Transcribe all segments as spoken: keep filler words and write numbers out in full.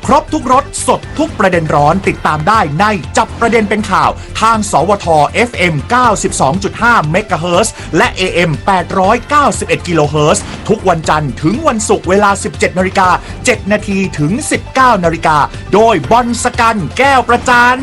ครบทุกรสสดทุกประเด็นร้อนติดตามได้ในจับประเด็นเป็นข่าวทางสวท เอฟ เอ็ม เก้าสิบสองจุดห้า เมกะเฮิรตซ์และ เอ เอ็ม แปดร้อยเก้าสิบเอ็ด กิโลเฮิรตซ์ทุกวันจันทร์ถึงวันศุกร์เวลา สิบเจ็ดนาฬิกาเจ็ดนาทีถึง สิบเก้านาฬิกาโดยบอลสกันแก้วประจัน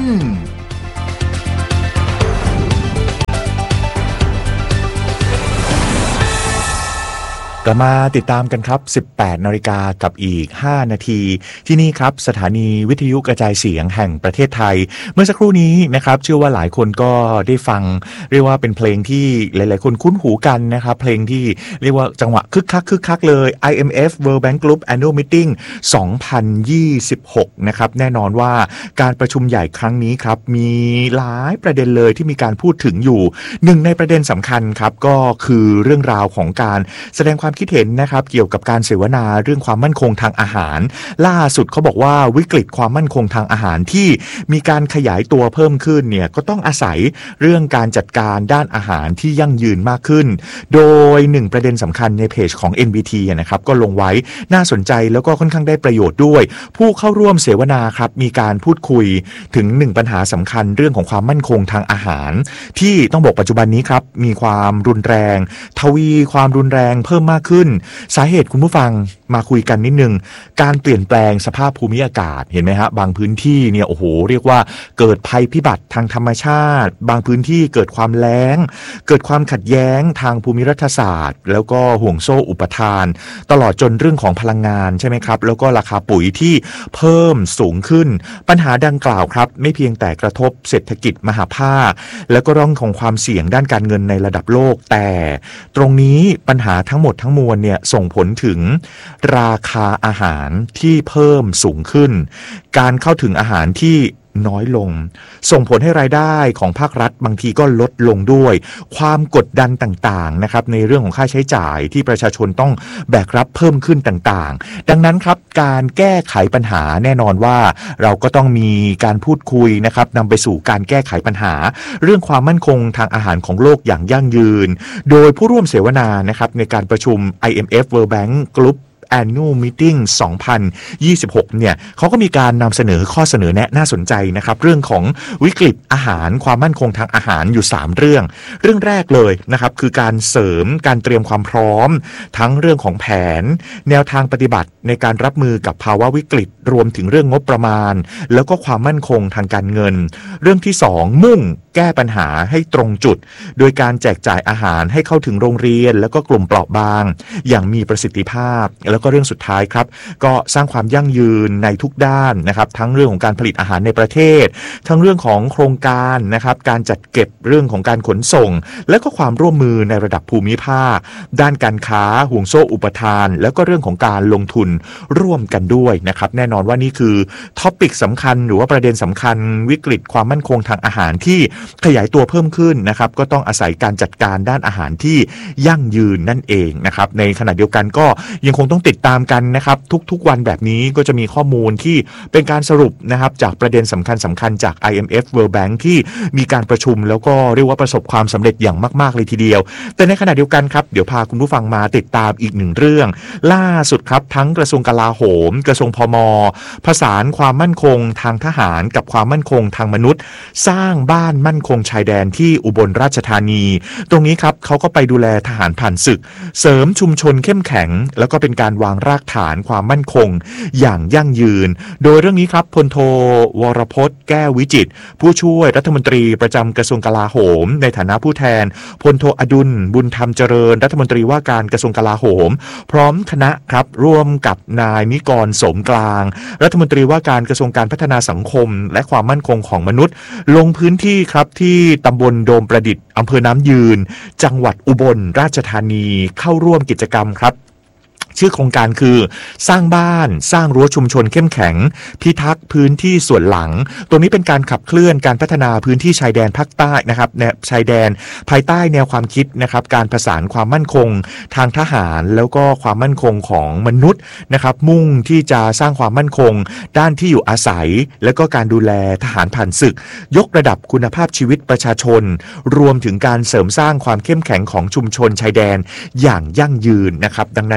กลับมาติดตามกันครับ สิบแปดนาฬิกากับอีกห้านาทีที่นี่ครับสถานีวิทยุกระจายเสียงแห่งประเทศไทยเมื่อสักครู่นี้นะครับเชื่อว่าหลายคนก็ได้ฟังเรียกว่าเป็นเพลงที่หลายๆคนคุ้นหูกันนะครับเพลงที่เรียกว่าจังหวะคึกคักคึกคักเลย ไอ เอ็ม เอฟ World Bank Group Annual Meeting สองพันยี่สิบหกนะครับแน่นอนว่าการประชุมใหญ่ครั้งนี้ครับมีหลายประเด็นเลยที่มีการพูดถึงอยู่หนึ่งในประเด็นสำคัญครับก็คือเรื่องราวของการแสดงความคิดเห็นนะครับเกี่ยวกับการเสวนาเรื่องความมั่นคงทางอาหารล่าสุดเขาบอกว่าวิกฤตความมั่นคงทางอาหารที่มีการขยายตัวเพิ่มขึ้นเนี่ยก็ต้องอาศัยเรื่องการจัดการด้านอาหารที่ยั่งยืนมากขึ้นโดยหนึ่งประเด็นสำคัญในเพจของ เอ็น บี ที นะครับก็ลงไว้น่าสนใจแล้วก็ค่อนข้างได้ประโยชน์ด้วยผู้เข้าร่วมเสวนาครับมีการพูดคุยถึงหนึ่งปัญหาสำคัญเรื่องของความมั่นคงทางอาหารที่ต้องบอกปัจจุบันนี้ครับมีความรุนแรงทวีความรุนแรงเพิ่มมากขึ้นสาเหตุคุณผู้ฟังมาคุยกันนิดนึงการเปลี่ยนแปลงสภาพภูมิอากาศเห็นไหมฮะบางพื้นที่เนี่ยโอ้โหเรียกว่าเกิดภัยพิบัติทางธรรมชาติบางพื้นที่เกิดความแล้งเกิดความขัดแย้งทางภูมิรัฐศาสตร์แล้วก็ห่วงโซ่อุปทานตลอดจนเรื่องของพลังงานใช่ไหมครับแล้วก็ราคาปุ๋ยที่เพิ่มสูงขึ้นปัญหาดังกล่าวครับไม่เพียงแต่กระทบเศรษฐกิจมหภาคแล้วก็เรื่องของความเสี่ยงด้านการเงินในระดับโลกแต่ตรงนี้ปัญหาทั้งหมดทั้งมวลเนี่ยส่งผลถึงราคาอาหารที่เพิ่มสูงขึ้นการเข้าถึงอาหารที่น้อยลงส่งผลให้รายได้ของภาครัฐบางทีก็ลดลงด้วยความกดดันต่างๆนะครับในเรื่องของค่าใช้จ่ายที่ประชาชนต้องแบกรับเพิ่มขึ้นต่างๆดังนั้นครับการแก้ไขปัญหาแน่นอนว่าเราก็ต้องมีการพูดคุยนะครับนำไปสู่การแก้ไขปัญหาเรื่องความมั่นคงทางอาหารของโลกอย่างยั่งยืนโดยผู้ร่วมเสวนานะครับในการประชุม ไอ เอ็ม เอฟ World Bank Group Annual Meeting สองพันยี่สิบหกเนี่ยเขาก็มีการนำเสนอข้อเสนอแนะน่าสนใจนะครับเรื่องของวิกฤตอาหารความมั่นคงทางอาหารอยู่สามเรื่องเรื่องแรกเลยนะครับคือการเสริมการเตรียมความพร้อมทั้งเรื่องของแผนแนวทางปฏิบัติในการรับมือกับภาวะวิกฤตรวมถึงเรื่องงบประมาณแล้วก็ความมั่นคงทางการเงินเรื่องที่สองมุ่งแก้ปัญหาให้ตรงจุดโดยการแจกจ่ายอาหารให้เข้าถึงโรงเรียนแล้วก็กลุ่มเปราะบางอย่างมีประสิทธิภาพแล้วก็เรื่องสุดท้ายครับก็สร้างความยั่งยืนในทุกด้านนะครับทั้งเรื่องของการผลิตอาหารในประเทศทั้งเรื่องของโครงการนะครับการจัดเก็บเรื่องของการขนส่งและก็ความร่วมมือในระดับภูมิภาคด้านการค้าห่วงโซ่อุปทานแล้วก็เรื่องของการลงทุนร่วมกันด้วยนะครับแน่นอนว่านี่คือท็อปิกสำคัญหรือว่าประเด็นสำคัญวิกฤตความมั่นคงทางอาหารที่ขยายตัวเพิ่มขึ้นนะครับก็ต้องอาศัยการจัดการด้านอาหารที่ยั่งยืนนั่นเองนะครับในขณะเดียวกันก็ยังคงต้องติดตามกันนะครับทุกๆวันแบบนี้ก็จะมีข้อมูลที่เป็นการสรุปนะครับจากประเด็นสำคัญสำคัญจาก ไอ เอ็ม เอฟ World Bank ที่มีการประชุมแล้วก็เรียกว่าประสบความสำเร็จอย่างมากๆเลยทีเดียวแต่ในขณะเดียวกันครับเดี๋ยวพาคุณผู้ฟังมาติดตามอีกหนึ่งเรื่องล่าสุดครับทั้งกระทรวงกลาโหมกระทรวงพม.ผสานความมั่นคงทางทหารกับความมั่นคงทางมนุษย์สร้างบ้านมั่นคงชายแดนที่อุบลราชธานีตรงนี้ครับเขาก็ไปดูแลทหารผ่านศึกเสริมชุมชนเข้มแข็งแล้วก็เป็นการวางรากฐานความมั่นคงอย่างยั่งยืนโดยเรื่องนี้ครับพลโทวรพจน์แก้ววิจิตรผู้ช่วยรัฐมนตรีประจำกระทรวงกลาโหมในฐานะผู้แทนพลโทอดุลบุญธรรมเจริญรัฐมนตรีว่าการกระทรวงกลาโหมพร้อมคณะครับร่วมกับนายนิกรสมกลางรัฐมนตรีว่าการกระทรวงการพัฒนาสังคมและความมั่นคงของมนุษย์ลงพื้นที่ครับที่ตำบลโดมประดิษฐ์อำเภอน้ำยืนจังหวัดอุบลราชธานีเข้าร่วมกิจกรรมครับชื่อโครงการคือสร้างบ้านสร้างรั้วชุมชนเข้มแข็งพิทักษ์พื้นที่ส่วนหลังตรงนี้เป็นการขับเคลื่อนการพัฒนาพื้นที่ชายแดนภาคใต้นะครับแนวชายแดนภายใต้แนวความคิดนะครับการประสานความมั่นคงทางทหารแล้วก็ความมั่นคงของมนุษย์นะครับมุ่งที่จะสร้างความมั่นคงด้านที่อยู่อาศัยแล้วก็การดูแลทหารผ่านศึกยกระดับคุณภาพชีวิตประชาชนรวมถึงการเสริมสร้างความเข้มแข็งของชุมชนชายแดนอย่างยั่งยืนนะครับดังนั้นเนี่ยภารกิจ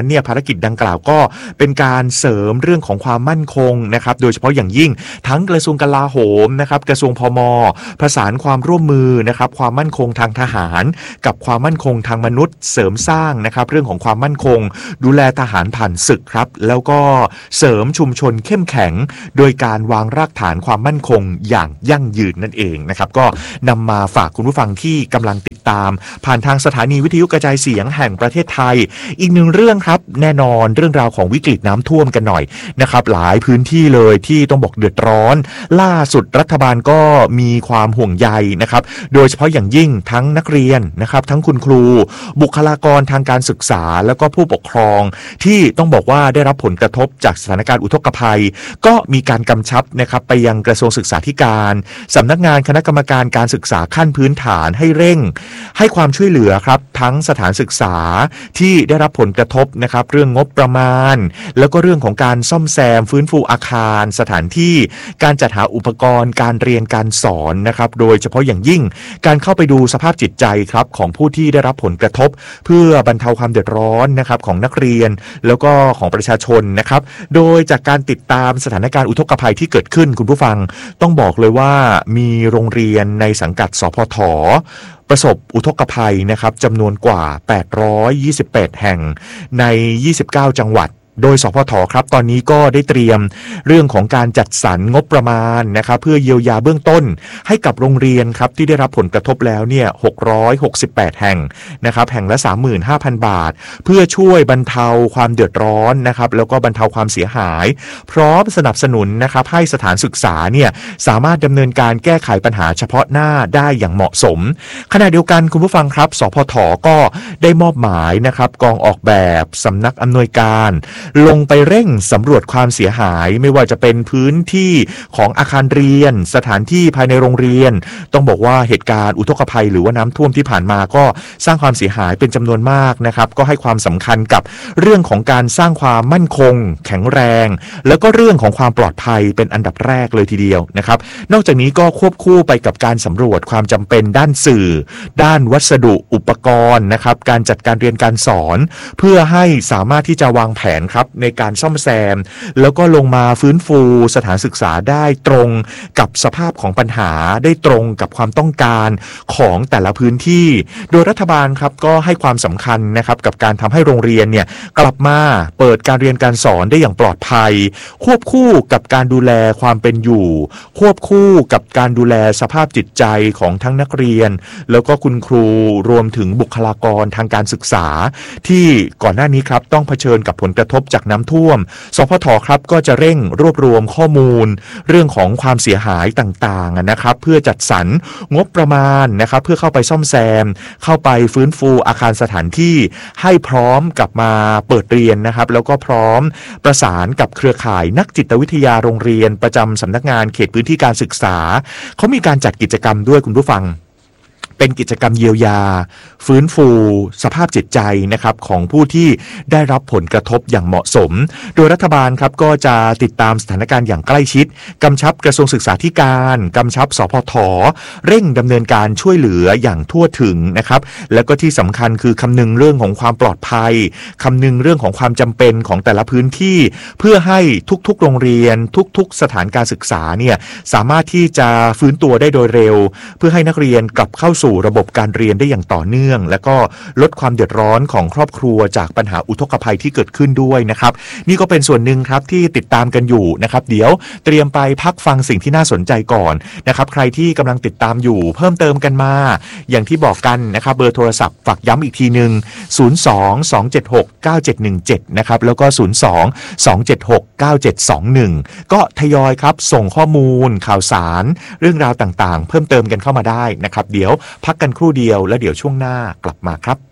กิจดังกล่าวก็เป็นการเสริมเรื่องของความมั่นคงนะครับโดยเฉพาะอย่างยิ่งทั้งกระทรวงกลาโหมนะครับกระทรวงพม.ประสานความร่วมมือนะครับความมั่นคงทางทหารกับความมั่นคงทางมนุษย์เสริมสร้างนะครับเรื่องของความมั่นคงดูแลทหารผ่านศึกครับแล้วก็เสริมชุมชนเข้มแข็งโดยการวางรากฐานความมั่นคงอย่างยั่งยืนนั่นเองนะครับก็นำมาฝากคุณผู้ฟังที่กำลังติดตามผ่านทางสถานีวิทยุกระจายเสียงแห่งประเทศไทยอีกหนึ่งเรื่องครับแน่นอนเรื่องราวของวิกฤตน้ำท่วมกันหน่อยนะครับหลายพื้นที่เลยที่ต้องบอกเดือดร้อนล่าสุดรัฐบาลก็มีความห่วงใยนะครับโดยเฉพาะอย่างยิ่งทั้งนักเรียนนะครับทั้งคุณครูบุคลากรทางการศึกษาแล้วก็ผู้ปกครองที่ต้องบอกว่าได้รับผลกระทบจากสถานการณ์อุทกภัยก็มีการกำชับนะครับไปยังกระทรวงศึกษาธิการสำนักงานคณะกรรมการการศึกษาขั้นพื้นฐานให้เร่งให้ความช่วยเหลือครับทั้งสถานศึกษาที่ได้รับผลกระทบนะครับเรื่องงบประมาณแล้วก็เรื่องของการซ่อมแซมฟื้นฟูอาคารสถานที่การจัดหาอุปกรณ์การเรียนการสอนนะครับโดยเฉพาะอย่างยิ่งการเข้าไปดูสภาพจิตใจครับของผู้ที่ได้รับผลกระทบเพื่อบรรเทาความเดือดร้อนนะครับของนักเรียนแล้วก็ของประชาชนนะครับโดยจากการติดตามสถานการณ์อุทกภัยที่เกิดขึ้นคุณผู้ฟังต้องบอกเลยว่ามีโรงเรียนในสังกัดสพทประสบอุทกภัยนะครับจำนวนกว่าแปดร้อยยี่สิบแปดแห่งในยี่สิบเก้าจังหวัดโดยสพทครับตอนนี้ก็ได้เตรียมเรื่องของการจัดสรรงบประมาณนะครับเพื่อเยียวยาเบื้องต้นให้กับโรงเรียนครับที่ได้รับผลกระทบแล้วเนี่ยหกร้อยหกสิบแปดแห่งนะครับแห่งละ สามหมื่นห้าพัน บาทเพื่อช่วยบรรเทาความเดือดร้อนนะครับแล้วก็บรรเทาความเสียหายพร้อมสนับสนุนนะครับให้สถานศึกษาเนี่ยสามารถดำเนินการแก้ไขปัญหาเฉพาะหน้าได้อย่างเหมาะสมขณะเดียวกันคุณผู้ฟังครับสพทก็ได้มอบหมายนะครับกองออกแบบสำนักอำนวยการลงไปเร่งสำรวจความเสียหายไม่ว่าจะเป็นพื้นที่ของอาคารเรียนสถานที่ภายในโรงเรียนต้องบอกว่าเหตุการณ์อุทกภัยหรือว่าน้ำท่วมที่ผ่านมาก็สร้างความเสียหายเป็นจำนวนมากนะครับก็ให้ความสำคัญกับเรื่องของการสร้างความมั่นคงแข็งแรงแล้วก็เรื่องของความปลอดภัยเป็นอันดับแรกเลยทีเดียวนะครับนอกจากนี้ก็ควบคู่ไปกับการสำรวจความจำเป็นด้านสื่อด้านวัสดุอุปกรณ์นะครับการจัดการเรียนการสอนเพื่อให้สามารถที่จะวางแผนครับในการซ่อมแซมแล้วก็ลงมาฟื้นฟูสถานศึกษาได้ตรงกับสภาพของปัญหาได้ตรงกับความต้องการของแต่ละพื้นที่โดยรัฐบาลครับก็ให้ความสำคัญนะครับกับการทำให้โรงเรียนเนี่ยกลับมาเปิดการเรียนการสอนได้อย่างปลอดภัยควบคู่กับการดูแลความเป็นอยู่ควบคู่กับการดูแลสภาพจิตใจของทั้งนักเรียนแล้วก็คุณครูรวมถึงบุคลากรทางการศึกษาที่ก่อนหน้านี้ครับต้องเผชิญกับผลกระทบจากน้ำท่วมสพทครับก็จะเร่งรวบรวมข้อมูลเรื่องของความเสียหายต่างๆนะครับเพื่อจัดสรรงบประมาณนะครับเพื่อเข้าไปซ่อมแซมเข้าไปฟื้นฟูอาคารสถานที่ให้พร้อมกลับมาเปิดเรียนนะครับแล้วก็พร้อมประสานกับเครือข่ายนักจิตวิทยาโรงเรียนประจำสำนักงานเขตพื้นที่การศึกษาเขามีการจัดกิจกรรมด้วยคุณผู้ฟังเป็นกิจกรรมเยียวยาฟื้นฟูสภาพจิตใจนะครับของผู้ที่ได้รับผลกระทบอย่างเหมาะสมโดยรัฐบาลครับก็จะติดตามสถานการณ์อย่างใกล้ชิดกำชับกระทรวงศึกษาธิการกำชับสพทเร่งดำเนินการช่วยเหลืออย่างทั่วถึงนะครับแล้วก็ที่สำคัญคือคำนึงเรื่องของความปลอดภัยคำนึงเรื่องของความจำเป็นของแต่ละพื้นที่เพื่อให้ทุกๆโรงเรียนทุกๆสถานการศึกษาเนี่ยสามารถที่จะฟื้นตัวได้โดยเร็วเพื่อให้นักเรียนกลับเข้าสู่ระบบการเรียนได้อย่างต่อเนื่องและก็ลดความเดือดร้อนของครอบครัวจากปัญหาอุทกภัยที่เกิดขึ้นด้วยนะครับนี่ก็เป็นส่วนหนึ่งครับที่ติดตามกันอยู่นะครับเดี๋ยวเตรียมไปพักฟังสิ่งที่น่าสนใจก่อนนะครับใครที่กำลังติดตามอยู่เพิ่มเติมกันมาอย่างที่บอกกันนะครับเบอร์โทรศัพท์ฝากย้ำอีกทีนึงศูนย์ สอง สอง เจ็ด หก เก้า เจ็ด หนึ่ง เจ็ดนะครับแล้วก็ศูนย์ สอง สอง เจ็ด หก เก้า เจ็ด สอง หนึ่งก็ทยอยครับส่งข้อมูลข่าวสารเรื่องราวต่างๆเพิ่มเติมกันเข้ามาได้นะครับเดี๋ยวพักกันครู่เดียวแล้วเดี๋ยวช่วงหน้ากลับมาครับ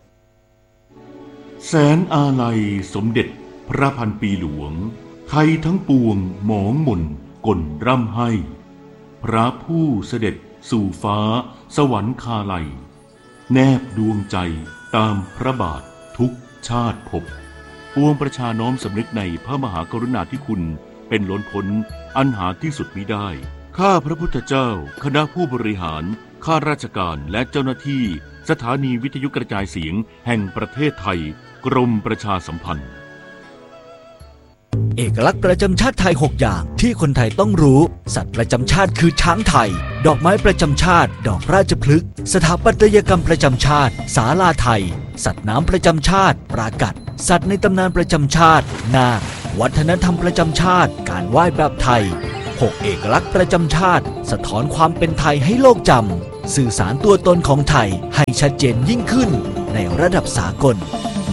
แสนอาลัยสมเด็จพระพันปีหลวงไทยทั้งปวงหมองหม่นก่นร่ำให้พระผู้เสด็จสู่ฟ้าสวรรคาลัยแนบดวงใจตามพระบาททุกชาติภพปวงประชาน้อมสำนึกในพระมหากรุณาธิคุณเป็นล้นพ้นอันหาที่สุดมิได้ข้าพระพุทธเจ้าคณะผู้บริหารข้าราชการและเจ้าหน้าที่สถานีวิทยุกระจายเสียงแห่งประเทศไทยกรมประชาสัมพันธ์เอกลักษณ์ประจำชาติไทยหกอย่างที่คนไทยต้องรู้สัตว์ประจำชาติคือช้างไทยดอกไม้ประจำชาติดอกราชพฤกษ์สถาปัตยกรรมประจำชาติศาลาไทยสัตว์น้ำประจำชาติปรากัดสัตว์ในตำนานประจำชาตินาควัฒนธรรมประจำชาติการไหว้แบบไทยหกเอกลักษณ์ประจำชาติสะท้อนความเป็นไทยให้โลกจำสื่อสารตัวตนของไทยให้ชัดเจนยิ่งขึ้นในระดับสากล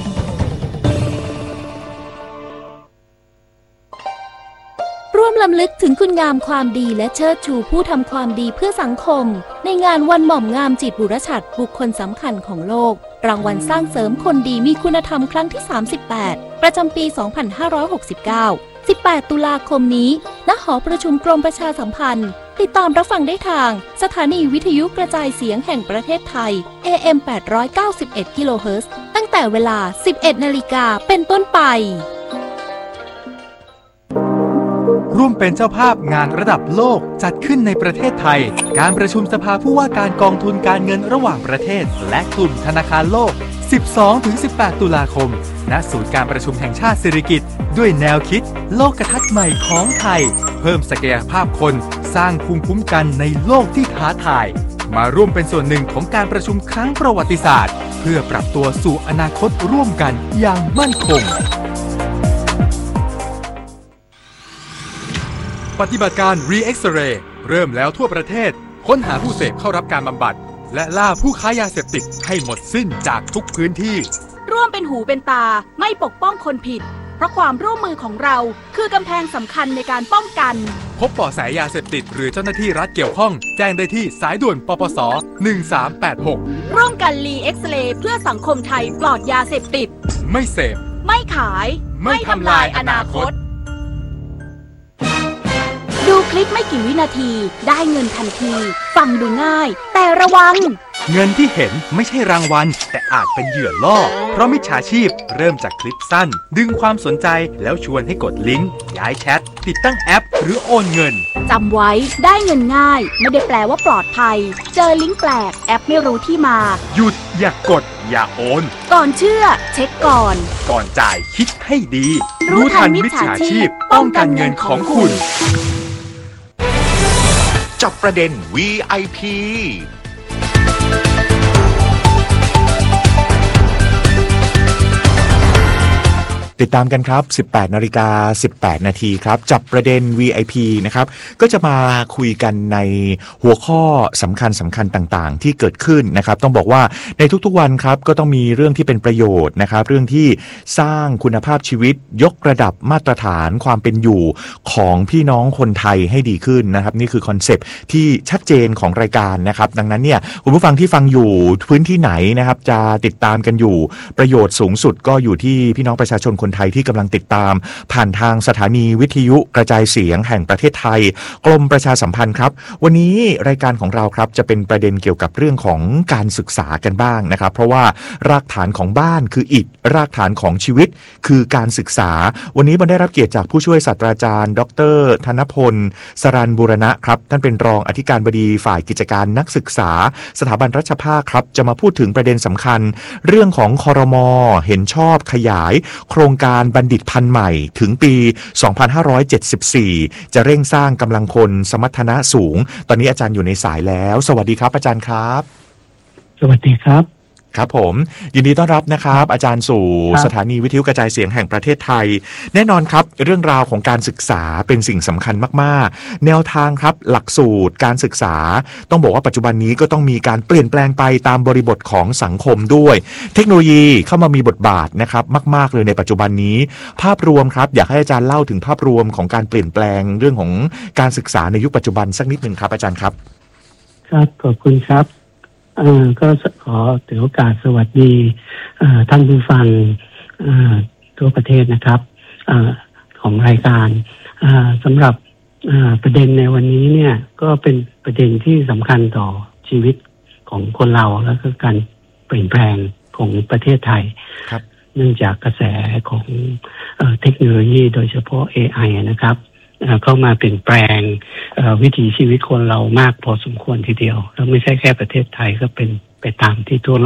ร่วมรำลึกถึงคุณงามความดีและเชิดชูผู้ทำความดีเพื่อสังคมในงานวันหม่อมงามจิตบุรฉัตรบุคคลสำคัญของโลกรางวัลสร้างเสริมคนดีมีคุณธรรมครั้งที่สามสิบแปดประจำปี สองพันห้าร้อยหกสิบเก้า สิบแปด ตุลาคมนี้ณ หอประชุมกรมประชาสัมพันธ์ติดตามรับฟังได้ทางสถานีวิทยุกระจายเสียงแห่งประเทศไทย เอ เอ็ม แปดร้อยเก้าสิบเอ็ด กิโลเฮิรตซ์ตั้งแต่เวลา สิบเอ็ด นาฬิกาเป็นต้นไปร่วมเป็นเจ้าภาพงานระดับโลกจัดขึ้นในประเทศไทยการประชุมสภาผู้ว่าการกองทุนการเงินระหว่างประเทศและกลุ่มธนาคารโลก สิบสองถึงสิบแปด ตุลาคมณศูนย์การประชุมแห่งชาติสิริกิติ์ด้วยแนวคิดโลกทัศน์ใหม่ของไทยเพิ่มศักยภาพคนสร้างภูมิคุ้มกันในโลกที่ท้าทายมาร่วมเป็นส่วนหนึ่งของการประชุมครั้งประวัติศาสตร์เพื่อปรับตัวสู่อนาคตร่วมกันอย่างมั่นคงปฏิบัติการ Re-X-Ray เริ่มแล้วทั่วประเทศค้นหาผู้เสพเข้ารับการบำบัดและล่าผู้ค้ายาเสพติดให้หมดสิ้นจากทุกพื้นที่ร่วมเป็นหูเป็นตาไม่ปกป้องคนผิดเพราะความร่วมมือของเราคือกำแพงสำคัญในการป้องกันพบเบาะแสยาเสพติดหรือเจ้าหน้าที่รัฐเกี่ยวข้องแจ้งได้ที่สายด่วนปปส หนึ่งสามแปดหกร่วมกัน Re-X-Ray เพื่อสังคมไทยปลอดยาเสพติดไม่เสพไม่ขายไม่ทำลายอนาคตดูคลิปไม่กี่วินาทีได้เงินทันทีฟังดูง่ายแต่ระวังเงินที่เห็นไม่ใช่รางวัลแต่อาจเป็นเหยื่อล่อเพราะมิจฉาชีพเริ่มจากคลิปสั้นดึงความสนใจแล้วชวนให้กดลิงก์ย้ายแชทติดตั้งแอปหรือโอนเงินจำไว้ได้เงินง่ายไม่ได้แปลว่าปลอดภัยเจอลิงก์แปลกแอปไม่รู้ที่มาหยุดอย่ากกดอย่าโอนก่อนเชื่อเช็คก่อนก่อนจ่ายคิดให้ดีรู้ทันมิจฉาชีพป้องกันเงินของคุณจับประเด็น วี ไอ พี ติดตามกันครับ สิบแปดนาฬิกาสิบแปดนาทีครับจับประเด็น วี ไอ พี นะครับก็จะมาคุยกันในหัวข้อสำคัญสำคัญต่างๆที่เกิดขึ้นนะครับต้องบอกว่าในทุกๆวันครับก็ต้องมีเรื่องที่เป็นประโยชน์นะครับเรื่องที่สร้างคุณภาพชีวิตยกระดับมาตรฐานความเป็นอยู่ของพี่น้องคนไทยให้ดีขึ้นนะครับนี่คือคอนเซปต์ที่ชัดเจนของรายการนะครับดังนั้นเนี่ยคุณผู้ฟังที่ฟังอยู่พื้นที่ไหนนะครับจะติดตามกันอยู่ประโยชน์สูงสุดก็อยู่ที่พี่น้องประชาชนคนไทยที่กำลังติดตามผ่านทางสถานีวิทยุกระจายเสียงแห่งประเทศไทยกรมประชาสัมพันธ์ครับวันนี้รายการของเราครับจะเป็นประเด็นเกี่ยวกับเรื่องของการศึกษากันบ้างนะครับเพราะว่ารากฐานของบ้านคืออิฐรากฐานของชีวิตคือการศึกษาวันนี้บรรได้รับเกียรติจากผู้ช่วยศาสตราจารย์ดร.ธนพลสรัญบูรณะครับท่านเป็นรองอธิการบดีฝ่ายกิจการนักศึกษาสถาบันราชภาครับจะมาพูดถึงประเด็นสำคัญเรื่องของครม.เห็นชอบขยายโครงการบัณฑิตพันธุ์ใหม่ถึงปี สองพันห้าร้อยเจ็ดสิบสี่ จะเร่งสร้างกำลังคนสมรรถนะสูงตอนนี้อาจารย์อยู่ในสายแล้วสวัสดีครับอาจารย์ครับสวัสดีครับครับผมยินดีต้อนรับนะครับอาจารย์สู่สถานีวิทยุกระจายเสียงแห่งประเทศไทยแน่นอนครับเรื่องราวของการศึกษาเป็นสิ่งสำคัญมากๆแนวทางครับหลักสูตรการศึกษาต้องบอกว่าปัจจุบันนี้ก็ต้องมีการเปลี่ยนแปลงไปตามบริบทของสังคมด้วยเทคโนโลยีเข้ามามีบทบาทนะครับมากๆเลยในปัจจุบันนี้ภาพรวมครับอยากให้อาจารย์เล่าถึงภาพรวมของการเปลี่ยนแปลงเรื่องของการศึกษาในยุคปัจจุบันสักนิดนึงครับอาจารย์ครับครับขอบคุณครับอ่าก็ขอถือโอกาสสวัสดีท่านผู้ฟังทั่วประเทศนะครับอของรายการสำหรับประเด็นในวันนี้เนี่ยก็เป็นประเด็นที่สำคัญต่อชีวิตของคนเราแล้วก็การเปลี่ยนแปลงของประเทศไทยเนื่องจากกระแสของเทคโนโลยีโดยเฉพาะ เอ ไอ นะครับเข้ามาเปลี่ยนแปลงวิถีชีวิตคนเรามากพอสมควรทีเดียวแล้วไม่ใช่แค่ประเทศไทยก็เป็นไปตามที่ทั่วโลก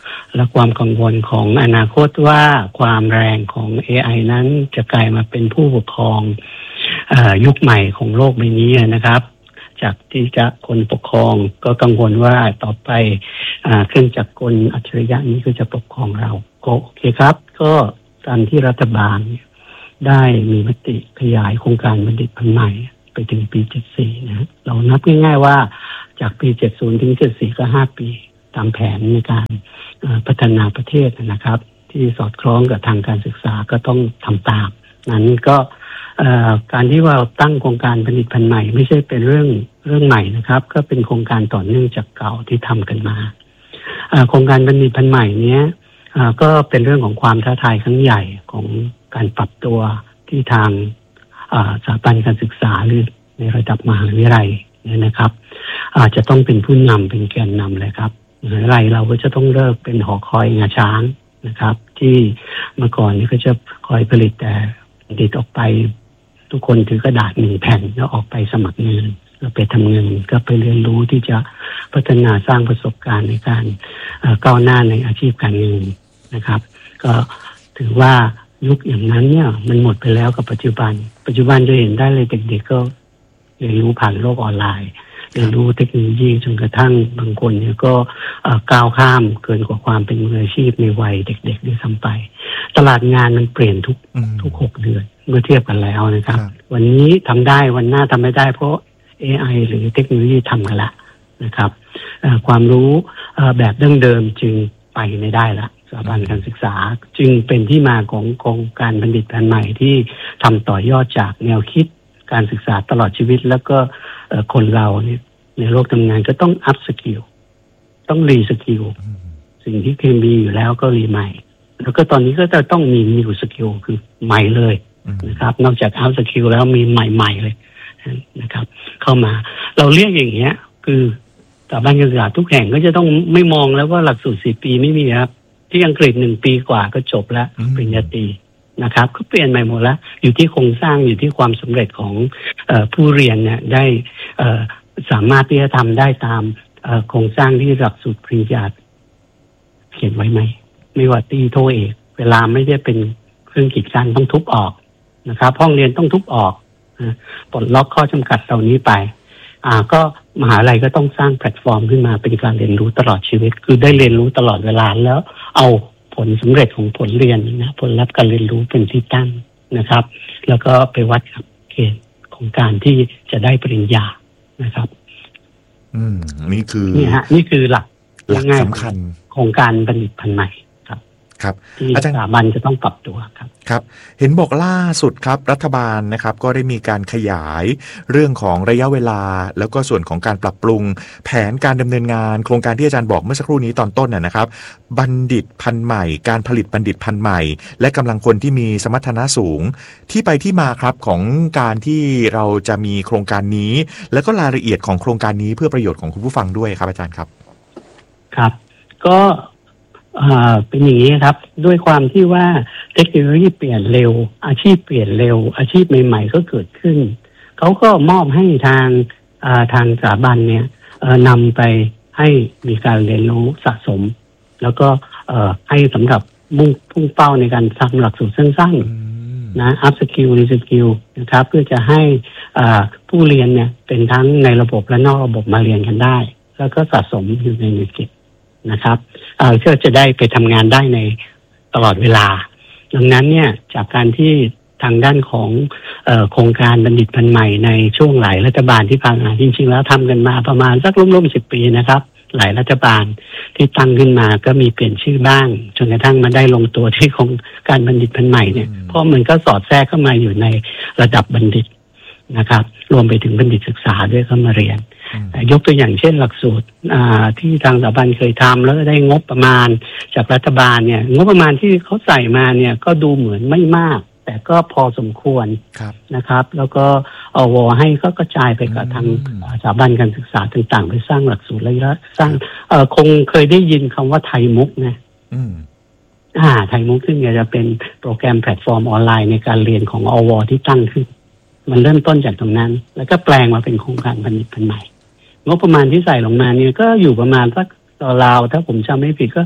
และความกังวลของอนาคตว่าความแรงของ เอ ไอ นั้นจะกลายมาเป็นผู้ปกครองเอ่อยุคใหม่ของโลกใบนี้นะครับจากที่จะคนปกครองก็กังวลว่าต่อไปเครื่องจักรกลอัจฉริยะนี้ก็จะปกครองเราก็โอเคครับก็ตามที่รัฐบาลได้มีมติขยายโครงการบัณฑิตพันธุ์ใหม่ไปถึงปีเจ็ดสิบสี่นะเรานับง่ายๆว่าจากปีเจ็ดสิบถึงเจ็ดสิบสี่ก็ห้าปีตามแผนในการพัฒนาประเทศนะครับที่สอดคล้องกับทางการศึกษาก็ต้องทำตามนั้นก็การที่ว่าตั้งโครงการบัณฑิตพันธุ์ใหม่ไม่ใช่เป็นเรื่องเรื่องใหม่นะครับก็เป็นโครงการต่อเนื่องจากเก่าที่ทำกันมาโครงการบัณฑิตพันธุ์ใหม่เนี้ยก็เป็นเรื่องของความท้าทายครั้งใหญ่ของการปรับตัวที่ทางสถาบันการศึกษาหรือในระดับมหาวิทยาลัยเนี่ยนะครับอาจจะต้องเป็นผู้นำเป็นแกนนำเลยครับมหาวิทยาลัยเราก็จะต้องเลิกเป็นหอคอยงาช้างนะครับที่เมื่อก่อนนี้ก็จะคอยผลิตแต่บัณฑิตออกไปทุกคนถือกระดาษหนึ่งแผ่นแล้วออกไปสมัครงานแล้วไปทำงานก็ไปเรียนรู้ที่จะพัฒนาสร้างประสบการณ์ในการก้าวหน้าในอาชีพการเงินนะครับก็ถือว่ายุคอย่างนั้นเนี่ยมันหมดไปแล้วกับปัจจุบันปัจจุบันจะเห็นได้เลยเด็กๆก็เรียนรู้ผ่านโลกออนไลน์เรียนรู้เทคโนโลยีจนกระทั่งบางคนเนี่ยก็ก้าวข้ามเกินกว่าความเป็นมืออาชีพในวัยเด็กๆด้วยซ้ำไปตลาดงานมันเปลี่ยนทุกทุกหกเดือนเมื่อเทียบกันแล้วนะครับวันนี้ทำได้วันหน้าทำไม่ได้เพราะ เอ ไอ หรือเทคโนโลยีทำกันละนะครับความรู้แบบดั้งเดิมจึงไปไม่ได้ละสถาบันการศึกษาจึงเป็นที่มาของโครงการบัณฑิตพันธุ์ใหม่ที่ทำต่อยอดจากแนวคิดการศึกษาตลอดชีวิตแล้วก็คนเราเนี่ยในโลกทำงานก็ต้องอัพสกิลต้องรีสกิลสิ่งที่เคยมีอยู่แล้วก็รีใหม่แล้วก็ตอนนี้ก็จะต้องมีนิวสกิลคือใหม่เลยนะครับนอกจากอัพสกิลแล้วมีใหม่ๆเลยนะครับเข้ามาเราเรียกอย่างเงี้ยคือสถาบันการศึกษาทุกแห่งก็จะต้องไม่มองแล้วว่าหลักสูตรสี่ปีไม่มีครับที่อังกฤษหนึ่งปีกว่าก็จบแล้วปริญญาตรีนะครับก็เปลี่ยนใหม่หมดแล้วอยู่ที่โครงสร้างอยู่ที่ความสำเร็จของเอ่อผู้เรียนเนี่ยได้เอ่อสามารถที่จะทำได้ตามเอ่อโครงสร้างที่หลักสูตรปริญญาเขียนไว้ไหมไม่ว่าตีโทเอกเวลาไม่ได้เป็นเครื่องกีดกันต้องทุบออกนะครับห้องเรียนต้องทุบออกปลดล็อกข้อจำกัดเหล่านี้ไปอ่าก็มหาลัยก็ต้องสร้างแพลตฟอร์มขึ้นมาเป็นการเรียนรู้ตลอดชีวิตคือได้เรียนรู้ตลอดเวลาแล้วเอาผลสำเร็จของผลเรียนนะผลลัพธ์การเรียนรู้เป็นที่ตั้งนะครับแล้วก็ไปวัดกับเกณฑ์ของการที่จะได้ปริญญานะครับอืมนี่คือนี่ฮะนี่คือหลักหลักสำคัญโครงการบัณฑิตพันธุ์ใหม่ครับครับที่สถาบันจะต้องปรับตัวครับครับเห็นบอกล่าสุดครับรัฐบาลนะครับก็ได้มีการขยายเรื่องของระยะเวลาแล้วก็ส่วนของการปรับปรุงแผนการดำเนินงานโครงการที่อาจารย์บอกเมื่อสักครู่นี้ตอนต้นน่ะนะครับบัณฑิตพันธุ์ใหม่การผลิตบัณฑิตพันธุ์ใหม่และกำลังคนที่มีสมรรถนะสูงที่ไปที่มาครับของการที่เราจะมีโครงการนี้แล้วก็รายละเอียดของโครงการนี้เพื่อประโยชน์ของคุณผู้ฟังด้วยครับอาจารย์ครับครับก็เป็นอย่างนี้ครับด้วยความที่ว่าเทคโนโลยีเปลี่ยนเร็วอาชีพเปลี่ยนเร็วอาชีพใหม่ๆก็เกิดขึ้นเขาก็มอบให้ทางทางสถาบันเนี่ยนำไปให้มีการเรียนรู้สะสมแล้วก็ให้สำหรับมุ่งพุ่งเป้าในการทำหลักสูตรสั้นๆนะอัพสกิลรีสกิลนะครับเพื่อจะให้ผู้เรียนเนี่ยเป็นทั้งในระบบและนอกระบบมาเรียนกันได้แล้วก็สะสมอยู่ในนิสิตนะครับเอ่อเพื่อจะได้ไปทำงานได้ในตลอดเวลาดังนั้นเนี่ยจากการที่ทางด้านของเอ่อโครงการบัณฑิตพันธุ์ใหม่ในช่วงหลายรัฐบาลที่ผ่านมาจริงๆแล้วทำกันมาประมาณสักร่วมๆสิบปีนะครับหลายรัฐบาลที่ตั้งขึ้นมาก็มีเปลี่ยนชื่อบ้างจนกระทั่งมาได้ลงตัวที่โครงการบัณฑิตพันธุ์ใหม่เนี่ยเพราะมันก็สอดแทรกเข้ามาอยู่ในระดับบัณฑิตนะครับรวมไปถึงบัณฑิตศึกษาด้วยเข้ามาเรียนยกตัวอย่างเช่นหลักสูตรที่ทางสถาบันเคยทำแล้วได้งบประมาณจากรัฐบาลเนี่ยงบประมาณที่เขาใส่มาเนี่ยก็ดูเหมือนไม่มากแต่ก็พอสมควรนะครับแล้วก็อวให้ก็กระจายไปกับทางสถาบันการศึกษาต่างๆไปสร้างหลักสูตรและสร้างคงเคยได้ยินคำว่าไทยมุกนะอ่าไทยมุกซึ่งจะเป็นโปรแกรมแพลตฟอร์มออนไลน์ในการเรียนของอวที่ตั้งขึ้นมันเริ่มต้นจากตรงนั้นแล้วก็แปลงมาเป็นโครงการบัณฑิตพันธุ์ใหม่งบประมาณที่ใส่ลงมาเนี่ยก็อยู่ประมาณสักราวถ้าผมจำไม่ผิดก็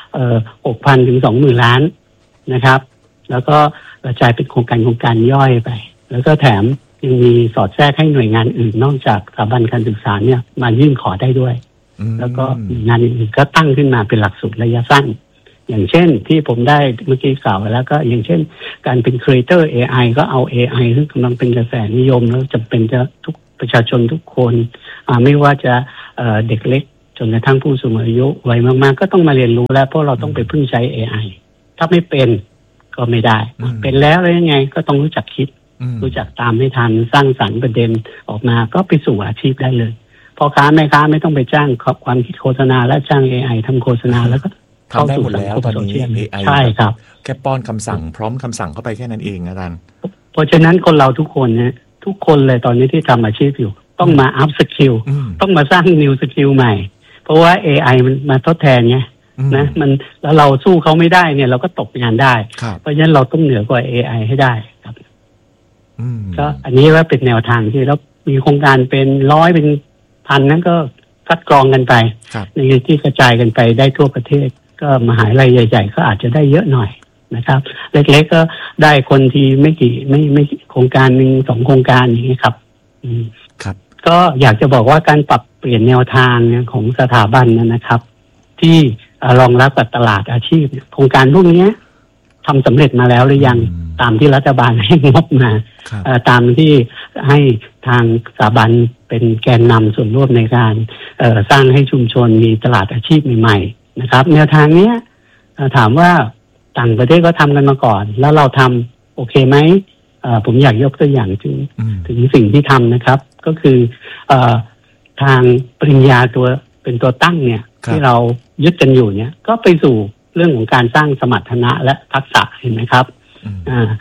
เอ่อ หกพัน ถึง สองหมื่น ล้านนะครับแล้วก็กระจายเป็นโครงการโครงการย่อยไปแล้วก็แถมยังมีสอดแทรกให้หน่วยงานอื่นนอกจากสถาบันการศึกษาเนี่ยมายื่นขอได้ด้วยแล้วก็งานอื่นๆก็ตั้งขึ้นมาเป็นหลักสูตรระยะสั้นอย่างเช่นที่ผมได้เมื่อกี้กล่าวแล้วก็อย่างเช่นการเป็น Creator เอ ไอ ก็เอา เอ ไอ ซึ่งกำลังเป็นกระแสนิยมแล้วจำเป็นจะทุกประชาชนทุกคนไม่ว่าจะเอ่อเด็กเล็กจนกระทั่งผู้สูงอายุวัยมากๆก็ต้องมาเรียนรู้แล้วเพราะเราต้องไปพึ่งใช้ เอ ไอ ถ้าไม่เป็นก็ไม่ได้เป็นแล้วแล้วยังไงก็ต้องรู้จักคิดรู้จักตามให้ทันสร้างสรรค์ประเด็นออกมาก็ไปสู่อาชีพได้เลยพอค้าแม่ค้าไม่ต้องไปจ้างความคิดโฆษณาและจ้าง เอ ไอ ทำโฆษณาแล้วก็ทำได้หมดแล้วตอนนี้ เอ ไอใช่ครับแค่ป้อนคำสั่งพร้อมคำสั่งเข้าไปแค่นั้นเองอาจารย์เพราะฉะนั้นคนเราทุกคนนะทุกคนเลยตอนนี้ที่ทำอาชีพอยู่ต้องมาอัพสกิลต้องมาสร้างนิวสกิลใหม่เพราะว่า เอ ไอ มันมาทดแทนไงนะมันแล้วเราสู้เขาไม่ได้เนี่ยเราก็ตกงานได้เพราะฉะนั้นเราต้องเหนือกว่า เอ ไอ ให้ได้ครับก็อันนี้ว่าเป็นแนวทางที่แล้วมีโครงการเป็นร้อยเป็นพันนั้นก็คัดกรองกันไปในที่กระจายกันไปได้ทั่วประเทศก็มหาวิทยาลัยใหญ่ๆก็อาจจะได้เยอะหน่อยนะครับเล็กๆก็ได้คนที่ไม่กี่ไม่ไม่โครงการหนึ่งสองโครงการอย่างนี้ครับอืมครับก็อยากจะบอกว่าการปรับเปลี่ยนแนวทางของสถาบันนะครับ ที่รองรับกับตลาดอาชีพโครงการพวกนี้ทำสำเร็จมาแล้วหรือยังตามที่รัฐบาลให้งบมาตามที่ให้ทางสถาบันเป็นแกนนำส่วนร่วมในการสร้างให้ชุมชนมีตลาดอาชีพใหม่ๆนะครับแนวทางนี้ถามว่าต่างประเทศก็ทำกันมาก่อนแล้วเราทำโอเคไหมผมอยากยกตัวอย่างถึงถึงสิ่งที่ทำนะครับก็คือทางปริญญาตัวเป็นตัวตั้งเนี่ยที่เรายึดกันอยู่เนี่ยก็ไปสู่เรื่องของการสร้างสมรรถนะและทักษะเห็นไหมครับอ่า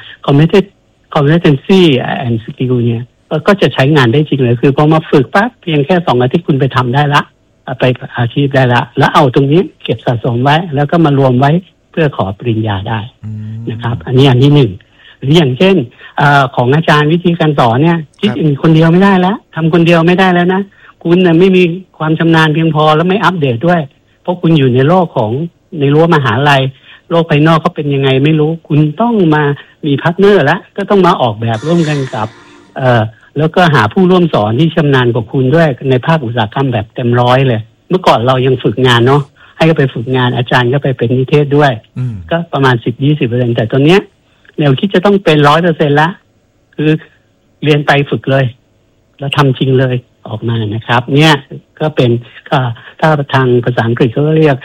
competency and skill เนี่ยก็จะใช้งานได้จริงเลยคือพอมาฝึกปั๊บเพียงแค่สองอาทิตย์คุณไปทำได้ละไปอาชีพได้ละแล้วเอาตรงนี้เก็บสะสมไว้แล้วก็มารวมไว้เพื่อขอปริญญาได้นะครับอันนี้อันที่หนึ่งหรืออย่างเช่นอของอาจารย์วิธีการสอนเนี่ยคิดคนเดียวไม่ได้แล้วทำคนเดียวไม่ได้แล้วนะคุณน่ะไม่มีความชำนาญเพียงพอแล้วไม่อัปเดตด้วยเพราะคุณอยู่ในโลกของในรั้วมหาลัยโลกภายนอกเขาเป็นยังไงไม่รู้คุณต้องมามีพาร์ทเนอร์แล้วก็ต้องมาออกแบบร่วมกันกับเอ่อแล้วก็หาผู้ร่วมสอนที่ชำนาญกว่าคุณด้วยในภาคอุตสาหกรรมแบบเต็มร้อยเลยเมื่อก่อนเรายังฝึกงานเนาะให้ก็ไปฝึกงานอาจารย์ก็ไปเป็นนิเทศด้วยก็ประมาณ สิบถึงยี่สิบเปอร์เซ็นต์ แต่ตอนเนี้ยแนวคิดจะต้องเป็น ร้อยเปอร์เซ็นต์ ละคือเรียนไปฝึกเลยแล้วทำจริงเลยออกมานะครับเนี่ยก็เป็นถ้าทางภาษาอังกฤษเขาเรียก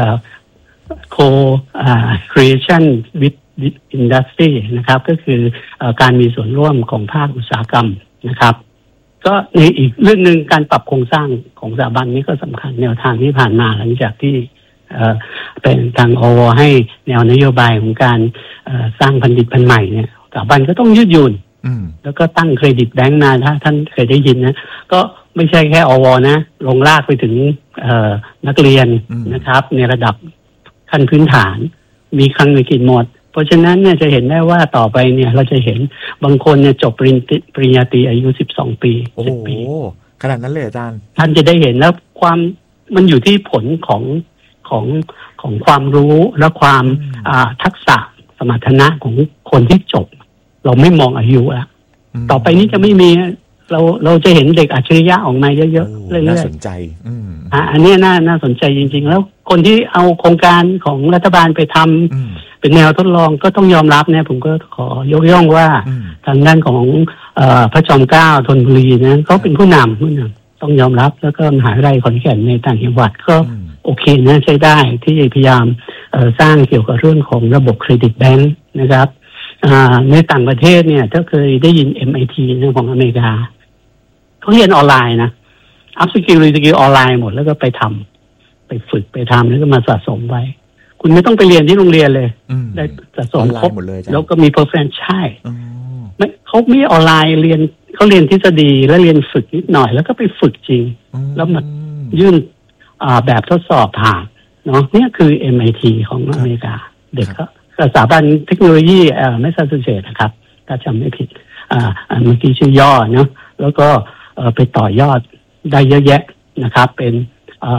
co creation with industry นะครับก็คือการมีส่วนร่วมของภาคอุตสาหกรรมนะครับก็ในอีกเรื่องนึงการปรับโครงสร้างของสถาบันนี้ก็สำคัญแนวทางที่ผ่านมาหลังจากที่เป็นทางอวให้แนวนโยบายของการสร้างพันธมิตรพันธุ์ใหม่เนี่ยสถาบันก็ต้องยืดหยุ่นแล้วก็ตั้งเครดิตแบงก์มาถ้าท่านเคยได้ยินนะก็ไม่ใช่แค่อวนะลงลากไปถึงนักเรียนนะครับในระดับขั้นพื้นฐานมีครั้งในกิจหมดเพราะฉะนั้นเนี่ยจะเห็นได้ว่าต่อไปเนี่ยเราจะเห็นบางคนเนี่ยจบปริญญาตรีอายุสิบสองปีสิบปีขนาดนั้นเลยอาจารย์ท่านจะได้เห็นแล้วความมันอยู่ที่ผลของของของความรู้และความทักษะสมรรถนะของคนที่จบเราไม่มองอายุแล้วต่อไปนี้จะไม่มีเราเราจะเห็นเด็กอัจฉริยะออกมาเยอะๆเรื่อยๆน่าสนใจอ่าอันนี้น่าน่าสนใจจริงๆแล้วคนที่เอาโครงการของรัฐบาลไปทำเป็นแนวทดลองก็ต้องยอมรับเนี่ยผมก็ขอยกย่องว่าทางด้านของเอ่อพระจอมเกล้าธนบุรีนะเขาเป็นผู้นำผู้นำต้องยอมรับแล้วก็มหาวิทยาลัยขอนแก่นในต่างจังหวัดก็โอเคนะใช้ได้ที่พยายามสร้างเกี่ยวกับเรื่องของระบบเครดิตแบงค์นะครับในต่างประเทศเนี่ยถ้าเคยได้ยิน เอ็ม ไอ ที ของอเมริกาเขาเรียนออนไลน์นะอัพสกิลรีสกิลออนไลน์หมดแล้วก็ไปทำไปฝึกไปทำแล้วก็มาสะสมไว้คุณไม่ต้องไปเรียนที่โรงเรียนเลยได้สะสมครบแล้วก็มีเพอร์เฟนซ์ใช่ไม่เขาไม่ออนไลน์เรียนเขาเรียนทฤษฎีแล้วเรียนฝึกนิดหน่อยแล้วก็ไปฝึกจริงแล้วมายื่นแบบทดสอบผ่านเนาะนี่คือ เอ็ม ไอ ที ของอเมริกาเด็กก็สถาบันเทคโนโลยีเอ่อแมสซาชูเซตส์นะครับถ้าจำไม่ผิดอ่าเมื่อกี้ชื่อย่อเนาะแล้วก็เอ่อไปต่อยอดได้เยอะแยะนะครับเป็นเอ่อ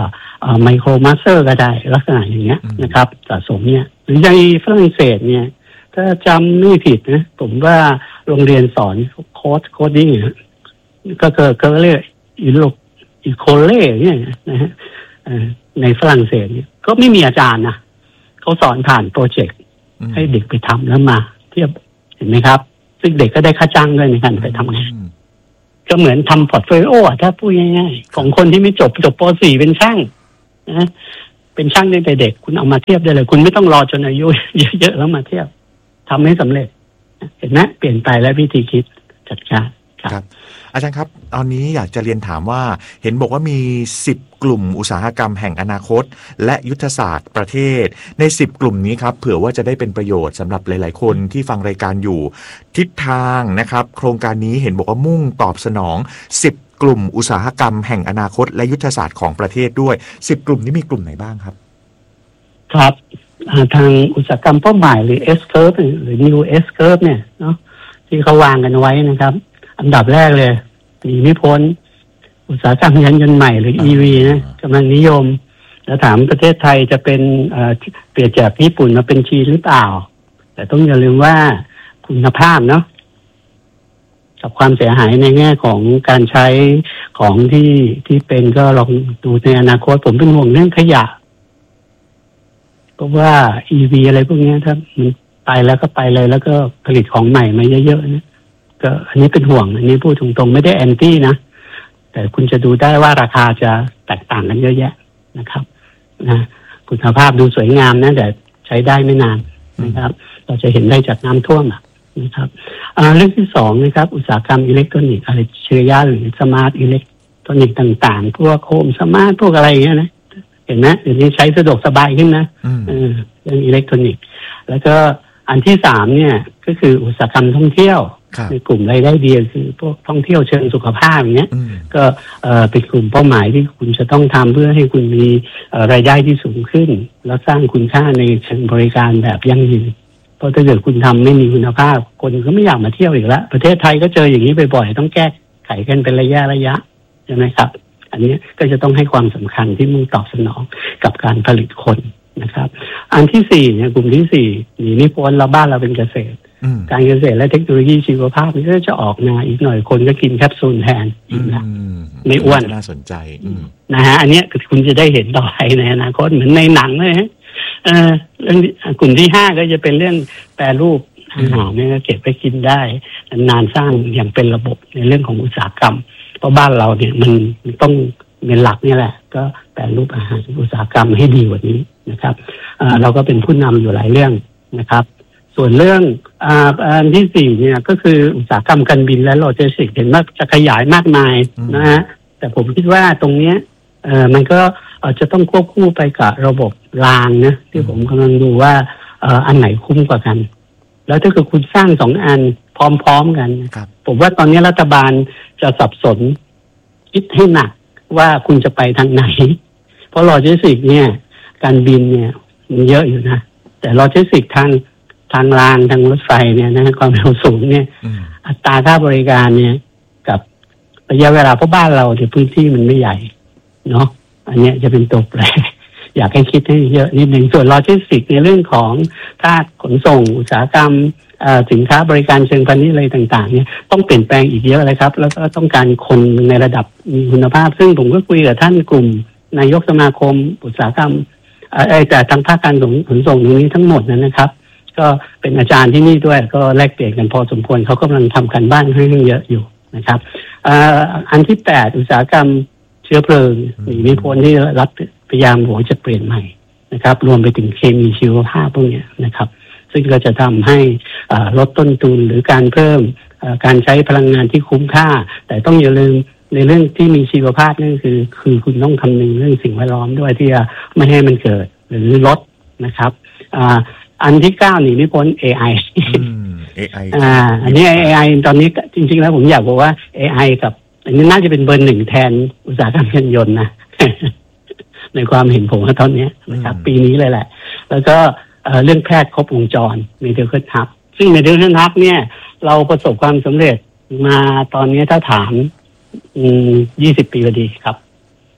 ไมโครมาสเตอร์ก็ได้ลักษณะอย่างเงี้ยนะครับสะสมเนี่ยหรือในฝรั่งเศสเนี่ยถ้าจำไม่ผิดนะผมว่าโรงเรียนสอนโค้ดโคดดิ้งก็เกิดก็เรียกอีโลอีโคเล่เนี่ยนะฮะในฝรั่งเศสเนี่ยก็ไม่มีอาจารย์นะเขาสอนผ่านโปรเจกต์ให้เด็กไปทำแล้วมาเทียบเห็นไหมครับซึ่งเด็กก็ได้ค่าจ้างด้วยในการไปทำงานก็เหมือนทำพอร์ตโฟลิโอถ้าพูดง่ายๆของคนที่ไม่จบจบป .สี่ เป็นช่างนะเป็นช่างตั้งแต่เด็กคุณเอามาเทียบได้เลยคุณไม่ต้องรอจนอายุเยอะๆแล้วมาเทียบทำให้สำเร็จเห็นไหมเปลี่ยนไปและวิธีคิดจัดการครับอาจารย์ครับตอนนี้อยากจะเรียนถามว่าเห็นบอกว่ามีสิบกลุ่มอุตสาหกรรมแห่งอนาคตและยุทธศาสตร์ประเทศในสิบกลุ่มนี้ครับเผื่อว่าจะได้เป็นประโยชน์สำหรับหลายๆคนที่ฟังรายการอยู่ทิศทางนะครับโครงการนี้เห็นบอกว่ามุ่งตอบสนองสิบกลุ่มอุตสาหกรรมแห่งอนาคตและยุทธศาสตร์ของประเทศด้วยสิบกลุ่มนี้มีกลุ่มไหนบ้างครับครับทางอุตสาหกรรมเป้าหมายหรือ S curve หรือ New S curve เนี่ยเนาะที่เขาวางกันไว้นะครับอันดับแรกเลยหนีไม่พ้นอุตสาหกรรมยานยนต์ใหม่หรือ อี วี นะกำลังนิยมแล้วถามประเทศไทยจะเป็นเปลี่ยนจากญี่ปุ่นมาเป็นจีนหรือเปล่าแต่ต้องอย่าลืมว่าคุณภาพเนาะกับความเสียหายในแง่ของการใช้ของที่ที่เป็นก็ลองดูในอนาคตผมเป็นห่วงเรื่องขยะเพราะว่า อี วี อะไรพวกนี้ถ้ามันไปแล้วก็ไปเลยแล้วก็ผลิตของใหม่มาเยอะๆนะก็อันนี้เป็นห่วงอันนี้พูดตรงๆไม่ได้แอนตี้นะแต่คุณจะดูได้ว่าราคาจะแตกต่างกันเยอะแยะนะครับนะคุณภาพดูสวยงามนะแต่ใช้ได้ไม่นานนะครับเราจะเห็นได้จากน้ำท่วมนะครับเรื่องที่สองนะครับอุตสาหกรรมอิเล็กทรอนิกส์อะไรเชื้อยาหรือสมาร์ทอิเล็กทรอนิกส์ต่างๆพวกโฮมสมาร์ทพวกอะไรอย่างเงี้ยนะเห็นไหมเดี๋ยวนี้ใช้สะดวกสบายขึ้นนะเออเรื่องอิเล็กทรอนิกส์แล้วก็อันที่สามเนี่ยก็คืออุตสาหกรรมท่องเที่ยวในกลุ่มรายได้ดีคือพวกท่องเที่ยวเชิงสุขภาพอย่างเงี้ยก็เอ่อเป็นกลุ่มเป้าหมายที่คุณจะต้องทำเพื่อให้คุณมีรายได้ที่สูงขึ้นแล้วสร้างคุณค่าในเชิงบริการแบบยั่งยืนเพราะถ้าเกิดคุณทำไม่มีคุณภาพคนก็ไม่อยากมาเที่ยวอีกแล้วประเทศไทยก็เจออย่างนี้บ่อยๆต้องแก้ไขกันเป็นระยะระยะใช่ไหมครับอันนี้ก็จะต้องให้ความสำคัญที่มุ่งตอบสนองกับการผลิตคนนะครับอันที่สี่เนี่ยกลุ่มที่สี่หนีไม่พ้นเราบ้านเราเป็นเกษตรการเกษตรและเทคโนโลยีชีวภาพนี่ก็จะออกมาอีกหน่อยคนก็กินแคปซูลแทนอีกนะไม่อ้วนน่าสนใจนะฮะอันนี้คุณจะได้เห็นต่อไปในอนาคตเหมือนในหนังเลยฮะเออเรื่องกลุ่มที่ห้าก็จะเป็นเรื่องแปรรูปอาหารเนี่ยเก็บไปกินได้นานสร้างอย่างเป็นระบบในเรื่องของอุตสาหกรรมเพราะบ้านเราเนี่ยมันต้องเป็นหลักนี่แหละก็แปรรูปอาหารอุตสาหกรรมให้ดีกว่านี้นะครับเราก็เป็นผู้นำอยู่หลายเรื่องนะครับส่วนเรื่องอันที่สี่เนี่ยก็คืออุตสาหกรรมการบินและโลจิสติกส์เห็นว่าจะขยายมากมายนะฮะแต่ผมคิดว่าตรงเนี้ยเออมันก็จะต้องควบคู่ไปกับระบบรางนะที่ผมกำลังดูว่าอันไหนคุ้มกว่ากันแล้วถ้าเกิดคุณสร้างสองอันพร้อมๆกันผมว่าตอนนี้รัฐบาลจะสับสนคิดให้หนักว่าคุณจะไปทางไหนเพราะโลจิสติกส์เนี่ยการบินเนี่ยมันเยอะอยู่นะแต่โลจิสติกส์ทางทางรางทางรถไฟเนี่ยนะความเร็วสูงเนี่ยอัตราค่าบริการเนี่ยกับระยะเวลาเพราะบ้านเราที่พื้นที่มันไม่ใหญ่เนาะอันนี้จะเป็นตัวแปรอยากให้คิดให้เยอะนิดหนึ่งส่วนโลจิสติกส์ในเรื่องของถ้าขนส่งอุตสาหกรรมสินค้าบริการเชิงพาณิชย์อะไรต่างๆเนี่ยต้องเปลี่ยนแปลงอีกเยอะเลยครับแล้วก็ต้องการคนในระดับมีคุณภาพซึ่งผมก็คุยกับท่านกลุ่มนายกสมาคมอุตสาหกรรมไอ้แต่ทางภาคการขนส่งตรงนี้ทั้งหมดนั้นนะครับก็เป็นอาจารย์ที่นี่ด้วยก็แลกเปลี่ยนกันพอสมควรเขากำลังทำกันบ้านค่อนข้างเยอะอยู่นะครับอันที่แปดอุตสาหกรรมเชื้อเพลิงมีไม่พ้นที่รัฐพยายามบอกจะเปลี่ยนใหม่นะครับรวมไปถึงเคมีชีวภาพพวกนี้นะครับซึ่งก็จะทำให้ลดต้นทุนหรือการเพิ่มการใช้พลังงานที่คุ้มค่าแต่ต้องอย่าลืมในเรื่องที่มีชีวภาพนั่นคือคือคุณต้องคำนึงเรื่องสิ่งแวดล้อมด้วยที่จะไม่ให้มันเกิดหรือลดนะครับอันที่เก้าหนีไม่พ้น เอ ไอเอ ไออ่าอันนี้ เอ ไอ ตอนนี้จริงๆแล้วผมอยากบอกว่า เอ ไอ กับอันนี้น่าจะเป็นเบอร์หนึ่งแทนอุตสาหกรรมยานยนต์นะ ในความเห็นผมว่าตอนนี้นะครับปีนี้เลยแหละแล้วก็เรื่องแพทย์ครบวงจร Medical Hub ซึ่ง Medical Hub เนี่ยเราประสบความสำเร็จมาตอนนี้ถ้าถามยี่สิบปีพอดีครับ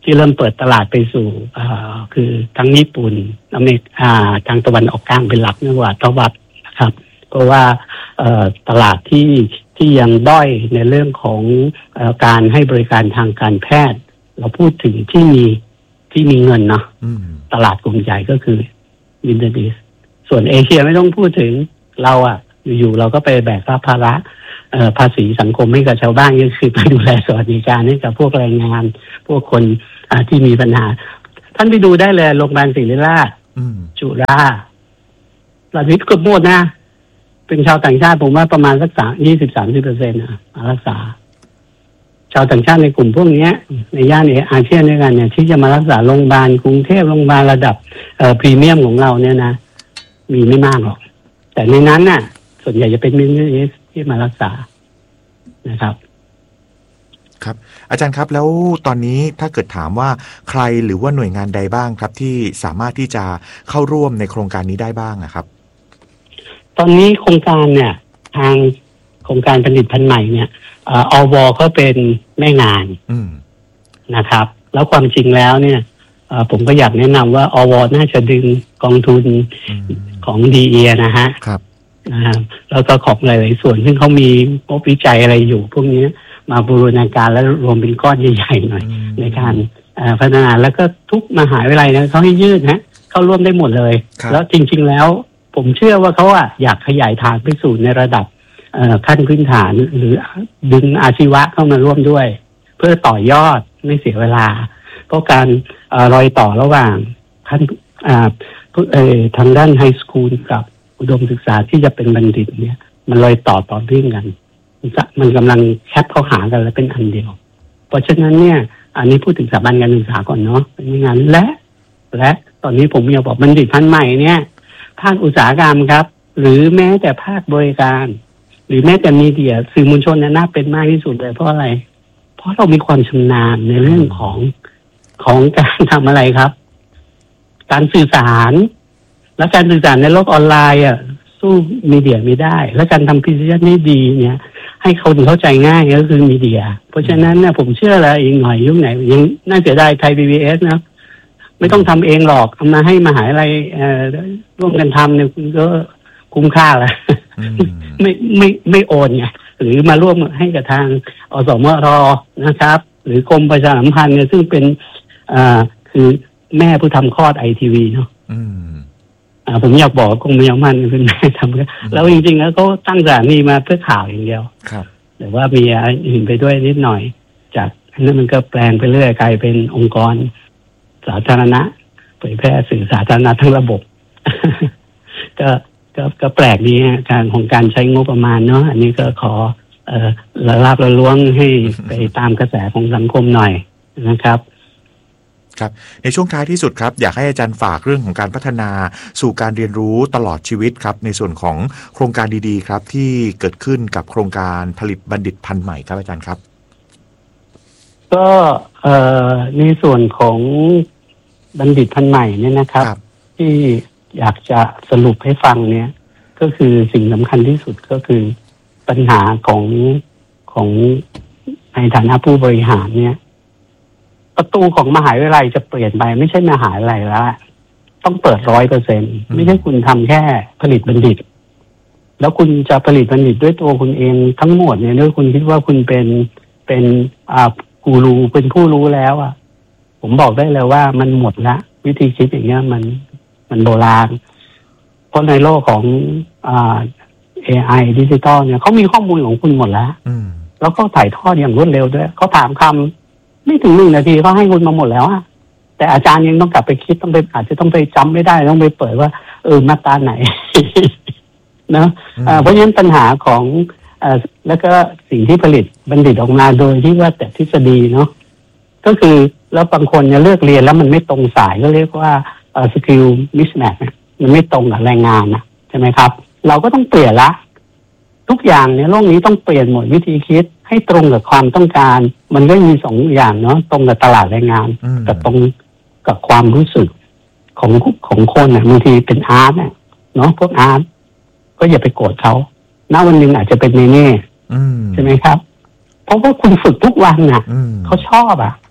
ที่เริ่มเปิดตลาดไปสู่คือทั้งญี่ปุ่นอเมริกาทางตะวันออกกลางเป็นหลักมากกว่าตะวันนะครับเพราะว่าตลาดที่ที่ยังด้อยในเรื่องของการให้บริการทางการแพทย์เราพูดถึงที่มีที่มีเงินเนาะตลาดกลุ่มใหญ่ก็คือมิดเดิลอีสต์ส่วนเอเชียไม่ต้องพูดถึงเราอะอยู่ๆเราก็ไปแบกรับภาระภาษีสังคมให้กับชาวบ้านก็คือไปดูแลสวัสดิการให้กับพวกแรงงานพวกคนที่มีปัญหาท่านไปดูได้เลยโรงพยาบาลศิริราชจุฬาราชวิทย์เกือบหมดนะเป็นชาวต่างชาติผมว่าประมาณสักสามยี่สิบสามสิบเปอร์เซ็นต์นะมารักษาชาวต่างชาติในกลุ่มพวกนี้ในย่านอาเซียนด้วยกันเนี่ยที่จะมารักษาโรงพยาบาลกรุงเทพโรงพยาบาลระดับพรีเมียมของเราเนี่ยนะมีไม่มากหรอกแต่ในนั้นน่ะส่วนใหญ่จะเป็นมิดเดิลอีสต์ที่มารักษานะครับครับอาจารย์ครับแล้วตอนนี้ถ้าเกิดถามว่าใครหรือว่าหน่วยงานใดบ้างครับที่สามารถที่จะเข้าร่วมในโครงการนี้ได้บ้างนะครับตอนนี้โครงการเนี่ยทางโครงการผลิตภัณฑ์ใหม่เนี่ยอวก็เป็นแม่งานนะครับแล้วความจริงแล้วเนี่ยผมก็อยากแนะนำว่าอวน่าจะดึงกองทุนของดีเอนะฮะครับนะครับแล้วก็ของหลายๆส่วนซึ่งเขามีงบวิจัยอะไรอยู่พวกนี้มาบูรณาการแล้วรวมเป็นก้อนใหญ่ๆหน่อยในการพัฒนาแล้วก็ทุกมหาวิทยาลัยนะเขาให้ยื่นนะเข้าร่วมได้หมดเลยแล้วจริงๆแล้วผมเชื่อว่าเขาอะอยากขยายฐานไปสู่ในระดับขั้นพื้นฐานหรือดึงอาชีวะเข้ามาร่วมด้วยเพื่อต่อยอดไม่เสียเวลาเพราะการรอยต่อระหว่างขั้นทางด้านไฮสคูลกับอุดมศึกษาที่จะเป็นบัณฑิตเนี่ยมันรอยต่อต่อเนื่องกันมันกำลังแคปเข้าหากันแล้วเป็นอันเดียวเพราะฉะนั้นเนี่ยอันนี้พูดถึงสถาบันการศึกษาก่อนเนาะเป็นงานและและตอนนี้ผมอยากบอกบัณฑิตพันธุ์ใหม่เนี่ยภาคอุตสาหกรรมครับหรือแม้แต่ภาคบริการหรือแม้แต่มีเดียสื่อมวลชนเนี่ยน่าเป็นมากที่สุดเลยเพราะอะไรเพราะเรามีความชำนาญในเรื่องของของการทำอะไรครับการสื่อสารและการสื่อสารในโลกออนไลน์อ่ะสู้มีเดียไม่ได้และการทำพิเศษนี่ดีเนี่ยให้เขาถึงเข้าใจง่ายก็คือมีเดียเพราะฉะนั้นเนี่ยผมเชื่อแล้วอีกหน่อยยุคไหนยังน่าเสียดายไทย พี บี เอส นะไม่ต้องทำเองหรอกเอามาให้มหาอะไรร่วมกันทำเนี่ยก็คุ้มค่าแล้วไม่ไม่ไม่โอนไงหรือมาร่วมให้กับทางอสมรนะครับหรือกรมประชาสัมพันธ์เนี่ยซึ่งเป็นอ่าคือแม่ผู้ทำคลอดไอทีวีเนาะอ่าผมอยากบอกกรมประชาสัมพันธ์เป็นแม่ทำแล้วจริงๆแล้วเขาตั้งสถานีมาเพื่อข่าวอย่างเดียวครับแต่ว่ามีอื่นไปด้วยนิดหน่อยจากนั้นมันก็แปลงไปเรื่อยกลายเป็นองค์กรสาธารณะเผยแพร่สื่อสาธารณะทั้งระบบ ก็ก็ก็แปลกดีฮะการของการใช้งบประมาณเนาะอันนี้ก็ขอเอ่อละลาบละล้วงให้ไปตามกระแสของสังคมหน่อยนะครับครับในช่วงท้ายที่สุดครับอยากให้อาจารย์ฝากเรื่องของการพัฒนาสู่การเรียนรู้ตลอดชีวิตครับในส่วนของโครงการดีๆครับที่เกิดขึ้นกับโครงการผลิตบัณฑิตพันธุ์ใหม่ครับอาจารย์ครับก็เอ่อในส่วนของบัณฑิตพันธุ์ใหม่เนี่ยนะครับที่อยากจะสรุปให้ฟังเนี่ยก็คือสิ่งสำคัญที่สุดก็คือปัญหาของของในฐานะผู้บริหารเนี่ยประตูของมหาวิทยาลัยจะเปลี่ยนไปไม่ใช่มหาวิทยาลัยแล้วต้องเปิดร้อยเปอร์เซ็นต์ไม่ใช่คุณทำแค่ผลิตบัณฑิตแล้วคุณจะผลิตบัณฑิตด้วยตัวคุณเองทั้งหมดเนี่ยด้วยคุณคิดว่าคุณเป็นเป็นอ่ากูรูเป็นผู้รู้แล้วอ่ะผมบอกได้เลยว่ามันหมดละวิธีคิดอย่างเงี้ยมันมันโบราณเพราะในโลกของอ่า เอ ไอ ดิจิตอลเนี่ยเขามีข้อมูลของคุณหมดแล้วแล้วก็ถ่ายทอดอย่างรวดเร็วด้วยเขาถามคำไม่ถึงหนึ่งนาทีเขาให้คุณมาหมดแล้วอะแต่อาจารย์ยังต้องกลับไปคิดต้องไปอาจจะต้องไปจำไม่ได้ต้องไปเปิดว่าเออมาตราไหน นะเพราะฉะนั้นปัญหาของอ่าแล้วก็สิ่งที่ผลิตบัณฑิตออกมาโดยที่ว่าแต่ทฤษฎีเนาะก็คือแล้วบางคนเนี่ยเลือกเรียนแล้วมันไม่ตรงสายก็เรียกว่าสกิลมิสแมทมันไม่ตรงกับแรงงานนะใช่ไหมครับเราก็ต้องเปลี่ยนละทุกอย่างในโลกนี้ต้องเปลี่ยนหมดวิธีคิดให้ตรงกับความต้องการมันก็มีสองอย่างเนาะตรงกับตลาดแรงงานกับตรงกับความรู้สึกของของคนนะบางทีเป็นอาร์ตเนี่ยเนาะพวกอาร์ตก็อย่าไปโกรธเขาณวันหนึ่งอาจจะเป็นเนเน่ใช่ไหมครับเพราะว่าคุณฝึกทุกวันน่ะเขาชอบอ่ะ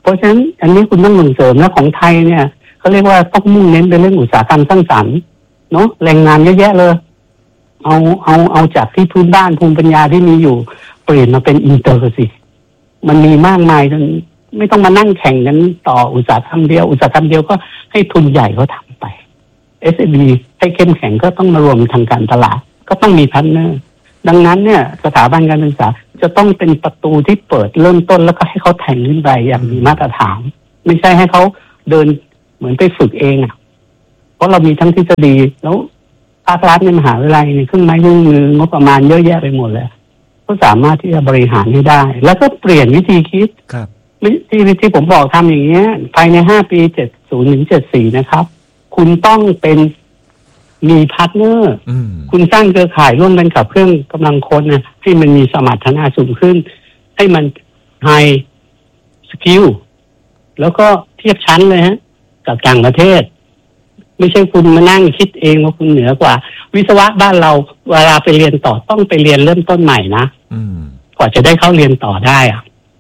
เพราะฉะนั้นอันนี้คุณต้องส่งเสริมแล้วของไทยเนี่ยเขาเรียกว่าต้องมุ่งเน้นไปเรื่องอุตสาหกรรมสร้างสรรค์เนาะแรงงานเยอะแยะเลยเอาเอาเอาจากที่พื้นบ้านภูมิปัญญาที่มีอยู่เปลี่ยนมาเป็นอินเตอร์สิมันมีมากมายจนไม่ต้องมานั่งแข่งกันต่ออุตสาหกรรมเดียวอุตสาหกรรมเดียวก็ให้ทุนใหญ่เขาทำไป เอส เอ็ม อี ให้เข้มแข็งก็ต้องมารวมทางการตลาดก็ต้องมีพาร์ทเนอร์ดังนั้นเนี่ยสถาบันการศึกษาจะต้องเป็นประตูที่เปิดเริ่มต้นแล้วก็ให้เขาแทงขึ้นไปอย่างมีมาตรฐานไม่ใช่ให้เขาเดินเหมือนไปฝึกเองอ่ะเพราะเรามีทั้งทฤษฎีแล้วภาครัฐในมหาวิทยาลัยในเครื่องไม้เครื่องมืองบประมาณเยอะแยะไปหมดเลยก็สามารถที่จะบริหารให้ได้แล้วก็เปลี่ยนวิธีคิดครับที่ที่ผมบอกทำอย่างเงี้ยภายในห้าปีเจ็ดสิบถึงเจ็ดสิบสี่นะครับคุณต้องเป็นมีพาร์ทเนอร์คุณสร้างเครือข่ายร่วมกันกับเครื่องกำลังคนนะให้มันมีสมรรถนะสูงขึ้นให้มันไฮสกิลแล้วก็เทียบชั้นเลยฮะกับต่างประเทศไม่ใช่คุณมานั่งคิดเองว่าคุณเหนือกว่าวิศวะบ้านเราเวลาไปเรียนต่อต้องไปเรียนเริ่มต้นใหม่นะกว่าจะได้เข้าเรียนต่อได้อะ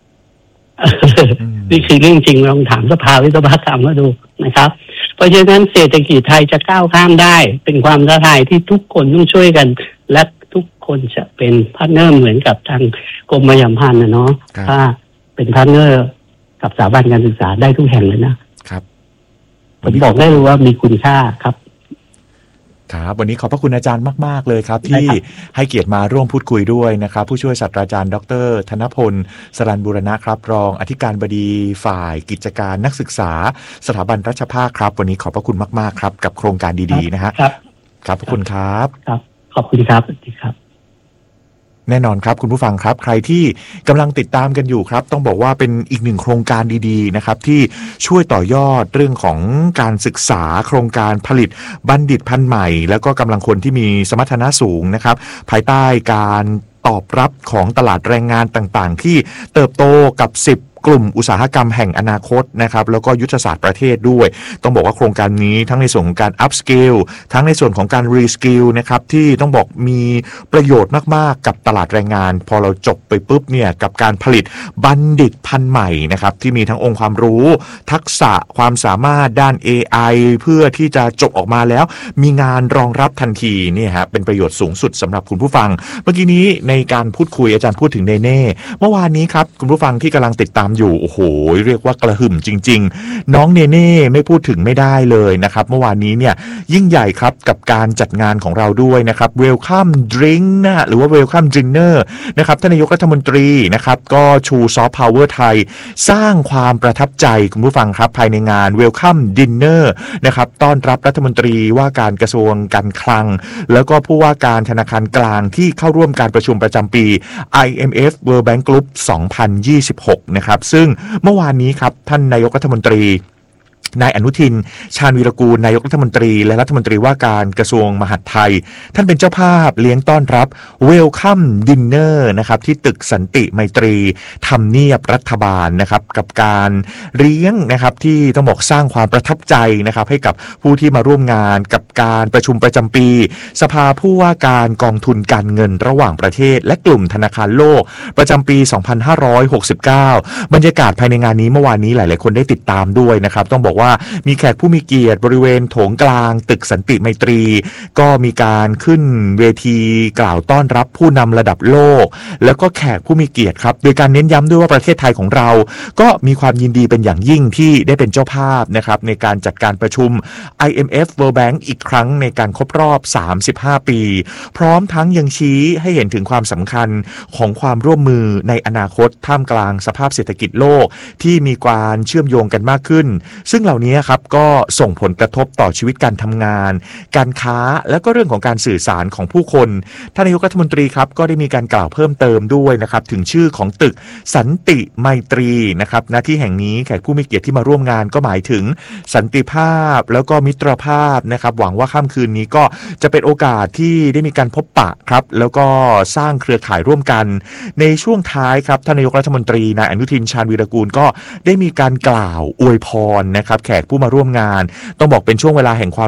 นี่คือเรื่องจริงลองถามสภาวิศวกรรมมาดูนะครับเพราะฉะนั้นเศรษฐกิจไทยจะก้าวข้ามได้เป็นความท้าทายที่ทุกคนต้องช่วยกันและทุกคนจะเป็นพาร์ทเนอร์เหมือนกับทางกรมประชาสัมพันธ์นะเนาะถ้าเป็นพาร์ทเนอร์กับสถาบันการศึกษาได้ทุกแห่งเลยนะครับผมบอกได้เลยว่ามีคุณค่าครับครับวันนี้ขอบพระคุณอาจารย์มากๆเลยครับที่ให้เกียรติมาร่วมพูดคุยด้วยนะครับผู้ช่วยศาสตราจารย์ดร.ธนพลสรัญบูรณะครับรองอธิการบดีฝ่ายกิจการนักศึกษาสถาบันราชภาครับวันนี้ขอบพระคุณมากๆครับกับโครงการดีๆนะฮะครับครับขอบคุณครับครับขอบคุณครับสวัสดีครับแน่นอนครับคุณผู้ฟังครับใครที่กำลังติดตามกันอยู่ครับต้องบอกว่าเป็นอีกหนึ่งโครงการดีๆนะครับที่ช่วยต่อยอดเรื่องของการศึกษาโครงการผลิตบัณฑิตพันธุ์ใหม่แล้วก็กำลังคนที่มีสมรรถนะสูงนะครับภายใต้การตอบรับของตลาดแรงงานต่างๆที่เติบโตกับสิบกลุ่มอุตสาหกรรมแห่งอนาคตนะครับแล้วก็ยุทธศาสตร์ประเทศด้วยต้องบอกว่าโครงการนี้ทั้งในส่วนของการ up skill ทั้งในส่วนของการ re skill นะครับที่ต้องบอกมีประโยชน์มากๆกับตลาดแรงงานพอเราจบไปปุ๊บเนี่ยกับการผลิตบัณฑิตพันธุ์ใหม่นะครับที่มีทั้งองค์ความรู้ทักษะความสามารถด้าน เอ ไอ เพื่อที่จะจบออกมาแล้วมีงานรองรับทันทีเนี่ยฮะเป็นประโยชน์สูงสุดสำหรับคุณผู้ฟังเมื่อกี้นี้ในการพูดคุยอาจารย์พูดถึงเนเน่เมื่อวานนี้ครับคุณผู้ฟังที่กำลังติดตามอยู่โอ้โหเรียกว่ากระหึ่มจริงๆน้องเนเน่ไม่พูดถึงไม่ได้เลยนะครับเมื่อวานนี้เนี่ยยิ่งใหญ่ครับกับการจัดงานของเราด้วยนะครับ Welcome Drink นะหรือว่า Welcome Dinner นะครับท่านนายกรัฐมนตรีนะครับก็ชูซอฟต์พาวเวอร์ไทยสร้างความประทับใจคุณผู้ฟังครับภายในงาน Welcome Dinner นะครับต้อนรับรัฐมนตรีว่าการกระทรวงการคลังแล้วก็ผู้ว่าการธนาคารกลางที่เข้าร่วมการประชุมประจำปี ไอ เอ็ม เอฟ World Bank Group สองพันยี่สิบหกนะครับซึ่งเมื่อวานนี้ครับท่านนายกรัฐมนตรีนายอนุทินชาญวีรกูลนายกรัฐมนตรีและรัฐมนตรีว่าการกระทรวงมหาดไทยท่านเป็นเจ้าภาพเลี้ยงต้อนรับเวลคัมดินเนอร์นะครับที่ตึกสันติไมตรีทำเนียบรัฐบาลนะครับกับการเลี้ยงนะครับที่ต้องบอกสร้างความประทับใจนะครับให้กับผู้ที่มาร่วมงานกับการประชุมประจำปีสภาผู้ว่าการกองทุนการเงินระหว่างประเทศและกลุ่มธนาคารโลกประจำปี สองพันห้าร้อยหกสิบเก้า บรรยากาศภายในงานนี้เมื่อวานนี้หลายๆคนได้ติดตามด้วยนะครับต้องบอกว่ามีแขกผู้มีเกียรติบริเวณโถงกลางตึกสันติไมตรีก็มีการขึ้นเวทีกล่าวต้อนรับผู้นำระดับโลกแล้วก็แขกผู้มีเกียรติครับโดยการเน้นย้ำด้วยว่าประเทศไทยของเราก็มีความยินดีเป็นอย่างยิ่งที่ได้เป็นเจ้าภาพนะครับในการจัดการประชุม ไอ เอ็ม เอฟ World Bank อีกครั้งในการครบรอบสามสิบห้าปีพร้อมทั้งยังชี้ให้เห็นถึงความสำคัญของความร่วมมือในอนาคตท่ามกลางสภาพเศรษฐกิจโลกที่มีการเชื่อมโยงกันมากขึ้นซึ่งเหล่านี้ครับก็ส่งผลกระทบต่อชีวิตการทำงานการค้าและก็เรื่องของการสื่อสารของผู้คนท่านนายกรัฐมนตรีครับก็ได้มีการกล่าวเพิ่มเติมด้วยนะครับถึงชื่อของตึกสันติไมตรีนะครับณที่แห่งนี้แขกผู้มีเกียรติที่มาร่วมงานก็หมายถึงสันติภาพแล้วก็มิตรภาพนะครับหวังว่าค่ำคืนนี้ก็จะเป็นโอกาสที่ได้มีการพบปะครับแล้วก็สร้างเครือข่ายร่วมกันในช่วงท้ายครับท่านนายกรัฐมนตรีนายอนุทินชาญวีรกูลก็ได้มีการกล่าวอวยพรนะครับแขกผู้มาร่วมงานต้องบอกเป็นช่วงเวลาแห่งความสุข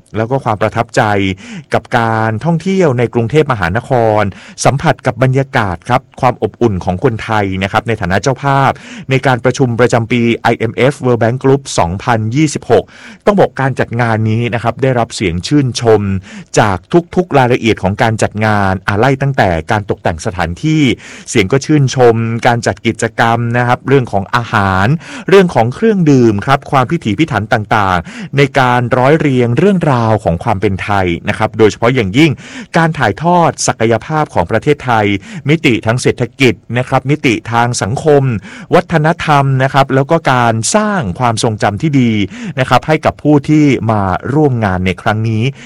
แล้วก็ความประทับใจกับการท่องเที่ยวในกรุงเทพมหานครสัมผัสกับบรรยากาศครับความอบอุ่นของคนไทยนะครับในฐานะเจ้าภาพในการประชุมประจำปี ไอ เอ็ม เอฟ World Bank Group สองพันยี่สิบหกต้องบอกการจัดงานนี้นะครับได้รับเสียงชื่นชมจากทุกๆรายละเอียดของการจัดงานอาไล่ตั้งแต่การตกแต่งสถานที่เสียงก็ชื่นชมการจัดกิจกรรมนะครับเรื่องของอาหารเรื่องของเครื่องดื่มครับความพิถีพิถันต่างๆในการร้อยเรียงเรื่องราวของความเป็นไทยนะครับโดยเฉพาะอย่างยิ่งการถ่ายทอดศักยภาพของประเทศไทยมิติทั้งเศรษฐกิจนะครับมิติทางสังคมวัฒนธรรมนะครับแล้วก็การสร้างความทรงจำที่ดีนะครับให้กับผู้ที่มาร่วมงานในครั้งนี้